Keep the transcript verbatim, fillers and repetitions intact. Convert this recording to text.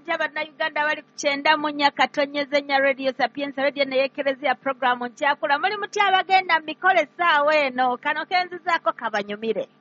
mutya bannayuganda bali ku kyenda mu nnya katonyezenya radio sapienza radio neyekerezya programu ntyakula muli mutya abagenda mikole essaawa eno kano kenzizaako kabanyumire